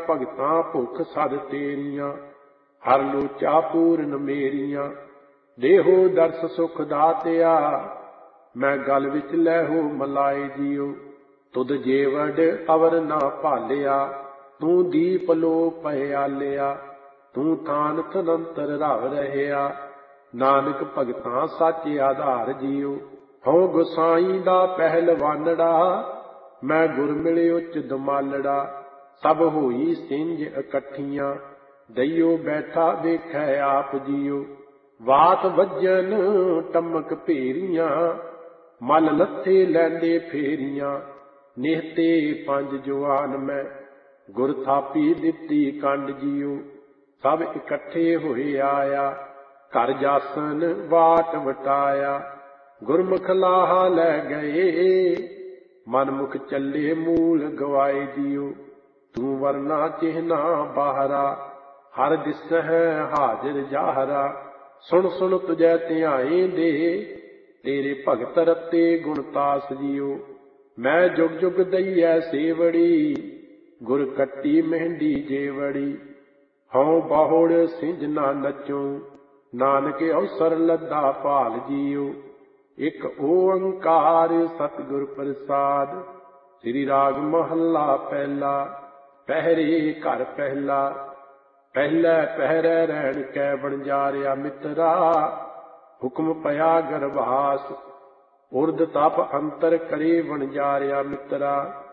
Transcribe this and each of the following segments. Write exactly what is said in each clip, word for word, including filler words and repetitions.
ਭਗਤਾਂ ਭੁੱਖ ਸਦ ਤੇਰੀਆਂ, ਹਰ ਲੋਚਾ ਪੂਰਨ ਮੇਰੀਆਂ। ਦੇਹੋ ਦਰਸ ਸੁਖ ਦਾਤਿਆ, ਮੈਂ ਗਲ ਵਿੱਚ ਲੈਹੋ ਮਲਾਏ ਜੀਓ। ਤੁਧ ਜੇਵੜ ਅਵਰ ਨਾ ਭਾਲਿਆ, ਤੂੰ ਦੀਪ ਲੋ ਪਹਿਆਲਿਆ। ਤੂੰ ਥਾਨ ਤਨੰਤਰ ਰਵ ਰਹਿਆ, ਨਾਨਕ ਭਗਤਾਂ ਸੱਚ ਆਧਾਰ ਜੀਓ। ਹਉ ਗੁਸਾਈ ਦਾ ਪਹਿਲਵਾਨੜਾ, ਮੈਂ ਗੁਰ ਮਿਲਿ ਉਚ ਦਮਾਲੜਾ। ਸਭ ਹੋਈ ਸਿੰਜ ਇਕੱਠੀਆਂ, ਦਈਓ ਬੈਠਾ ਵੇਖੈ ਆਪ ਜੀਓ। ਵਾਤ ਵੱਜਨ ਟਮਕ ਭੇਰੀਆਂ, ਮਲ ਲੱਥੇ ਲੈਂਦੇ ਫੇਰੀਆਂ। ਨਿਹਤੇ ਪੰਜ ਜਵਾਨ ਮੈਂ, ਗੁਰ ਥਾਪੀ ਦਿੱਤੀ ਕੰਡ ਜੀਓ। ਸਭ ਇਕੱਠੇ ਹੋਏ ਆਇਆ, ਘਰ ਜਾਸਨ ਵਾਟ ਵਟਾਇਆ। ਗੁਰਮੁਖ ਲਾਹਾ ਲੈ ਗਏ, ਮਨਮੁਖ ਚੱਲੇ ਮੂਲ ਗਵਾਏ ਜੀਓ। ਤੂੰ ਵਰਨਾ ਚਿਹਨਾ ਬਾਹਰਾ, ਹਰ ਦਿਸਹਿ ਹਾਜ਼ਰ ਜਾਹਰਾ। ਸੁਣ ਸੁਣ ਤੁਝੈ ਧਿਆਏ ਦੇ, ਤੇਰੇ ਭਗਤ ਰਤੇ ਗੁਣਤਾਸ ਜੀਓ। ਮੈਂ ਜੁਗ ਜੁਗ ਦਈਐ ਸੇਵੜੀ, ਗੁਰ ਕੱਟੀ ਮਹਿੰਦੀ ਜੇਵੜੀ। ਹਉ ਬਾਹੁੜ ਸਿੰਜ ਨਾ ਨਚੂੰ, ਨਾਨਕ ਅਵਸਰ ਲੱਦਾ ਭਾਲ ਜੀਓ। ਇਕ ਓੰਕਾਰ ਸਤਿਗੁਰ ਪ੍ਰਸਾਦ, ਸ੍ਰੀ ਰਾਗ ਮਹੱਲਾ ਪਹਿਲਾ। ਪਹਿਰੇ ਘਰ ਪਹਿਲਾ, ਪਹਿਲੇ ਪਹਿਰੇ ਰਹਿਣ ਕੈ ਵਣਜਾਰਿਆ ਮਿੱਤਰਾ। ਹੁਕਮ ਪਿਆ ਗਰਭਾਸ, ਉਰਦ ਤਪ ਅੰਤਰ ਕਰੇ ਵਣਜਾਰਿਆ ਮਿੱਤਰਾ।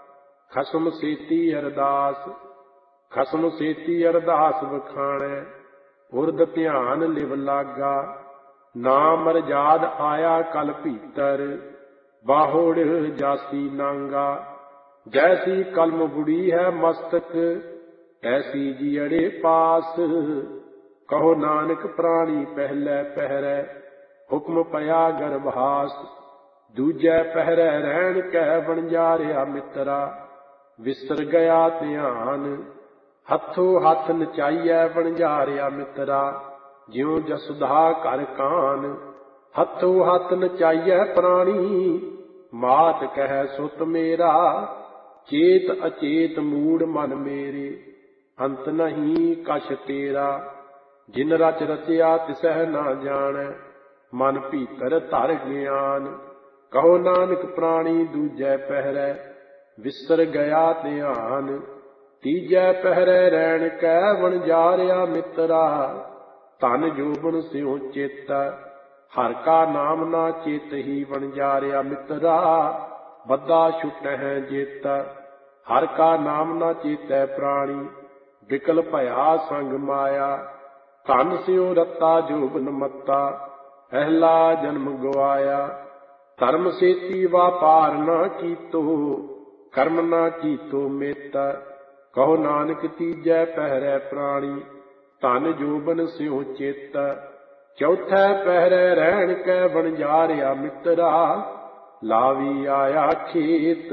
ਖਸਮ ਸੇਤੀ ਅਰਦਾਸ, ਖਸਮ ਸੇਤੀ ਅਰਦਾਸ ਵਖਾਣੈ। ਉਰਦ ਧਿਆਨ ਲਿਵ ਲਾਗਾ, ਨਾਮ ਮਰਜਾਦ ਆਇਆ ਕਲ ਭੀਤਰ। ਬਾਹੁੜ ਜਾਸੀ ਨਾਂਗਾ, ਜੈਸੀ ਕਲਮ ਬੁੜੀ ਹੈ ਮਸਤਕ, ਐਸੀ ਜੀਅੜੇ ਪਾਸ। ਕਹੋ ਨਾਨਕ ਪ੍ਰਾਣੀ ਪਹਿਲੇ ਪਹਿਰੈ, ਹੁਕਮ ਪਿਆ ਗਰਭਾਸ। ਦੂਜੈ ਪਹਿਰੈ ਰਹਿਣ ਕੈ ਵਣਜਾਰਿਆ ਮਿੱਤਰਾ। ਵਿਸਰ ਗਿਆ ਧਿਆਨ, ਹੱਥੋਂ ਹੱਥ ਨਚਾਈਐ ਵਣਜਾਰਿਆ ਮਿੱਤਰਾ। ਜਿਉ ਜਸੁਧਾ ਘਰ ਕਾਨ, ਹੱਥੋਂ ਹੱਥ ਨਚਾਈਐ ਪ੍ਰਾਣੀ। ਮਾਤ ਕਹਿ ਸੁਤ ਮੇਰਾ, ਚੇਤ ਅਚੇਤ ਮੂੜ ਮਨ ਮੇਰੇ। ਅੰਤ ਨਹੀਂ ਕਛ ਤੇਰਾ, ਜਿਨ ਰਚ ਰਚਿਆ ਤਿਸਹਿ ਨਾ ਜਾਣੈ। ਮਨ ਭੀਤਰ ਧਰ ਗਿਆਨ, ਕਹੋ ਨਾਨਕ ਪ੍ਰਾਣੀ ਦੂਜੈ ਪਹਿਰੈ। ਵਿਸਰ ਗਿਆ ਧਿਆਨ, ਤੀਜੈ ਪਹਿਰੈ ਰਹਿਣ ਕੈ ਵਣਜਾਰਿਆ ਮਿੱਤਰਾ। ਧਨ ਜੋਬਨ ਸਿਉ ਚਿੱਤ, ਹਰ ਕਾ ਨਾਮ ਨਾ ਚੇਤਹੀ ਵਣਜਾਰਿਆ ਮਿੱਤਰਾ। ਬੱਧਾ ਛੁਟਹਿ ਜਿੱਤ, ਹਰ ਕਾ ਨਾਮ ਨਾ ਚੇਤੈ ਪ੍ਰਾਣੀ। ਵਿਕਲ ਭਇਆ ਸੰਗ ਮਾਇਆ, ਧਨ ਸਿਉ ਰਤਾ ਜੋਬਨ ਮੱਤਾ। ਪਹਿਲਾ ਜਨਮ ਗਵਾਇਆ, ਧਰਮ ਸੇਤੀ ਵਾਪਾਰ ਨਾ ਕੀਤੋ। ਕਰਮ ਨਾ ਕੀਤੋ ਮਿੱਤ, ਕਹੋ ਨਾਨਕ ਤੀਜੈ ਪਹਿਰੈ ਪ੍ਰਾਣੀ। ਧਨ ਜੋਬਨ ਸਿਉ ਚਿੱਤ, ਚੌਥੈ ਪਹਿਰੈ ਰਹਿਣ ਕੈ ਵਣਜਾਰਿਆ ਮਿੱਤਰਾ। ਲਾਵੀ ਆਇਆ ਖੇਤ,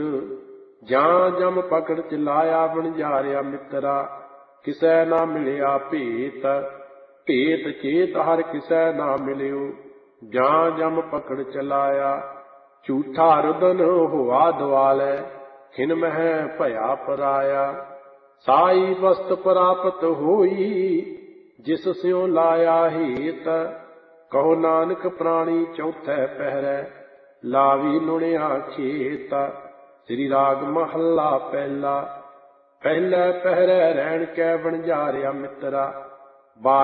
ਜਾਂ ਜਮ ਪਕੜ ਚ ਲਾਇਆ ਵਣਜਾਰਿਆ ਮਿੱਤਰਾ। ਕਿਸੈ ਨਾ ਮਿਲਿਆ ਭੇਤ, ਭੇਤ ਚੇਤ ਹਰ ਕਿਸੈ ਨਾ ਮਿਲਿਓ। ਜਾਂ ਜਮ ਪਕੜ ਚਲਾਇਆ, ਝੂਠਾ ਰੁਦਨ ਹੋਆ ਦੁਆਲੈ। ਖਿਨ ਮਹਿ ਭਇਆ ਪਰਾਇਆ, ਸਾਈ ਵਸਤ ਪ੍ਰਾਪਤ ਹੋਈ। ਜਿਸ ਸਿਉ ਲਾਇਆ ਹੇਤ, ਕਹੋ ਨਾਨਕ ਪ੍ਰਾਣੀ ਚੌਥੈ ਪਹਿਰੈ। ਲਾਵੀ ਲੁਣਿਆ ਖੇਤ, ਸ੍ਰੀ ਰਾਗ ਮਹੱਲਾ ਪਹਿਲਾ। ਪਹਿਲੇ ਪਹਿਰੈ ਰਹਿਣ ਕੈ ਵਣਜਾਰਿਆ ਮਿੱਤਰਾ।